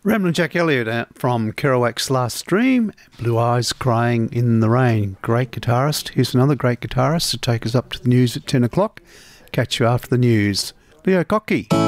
Ramblin' Jack Elliott from Kerouac's Last Dream, Blue Eyes Crying in the Rain. Great guitarist. Here's another great guitarist to take us up to the news at 10 o'clock. Catch you after the news. Leo Cocky.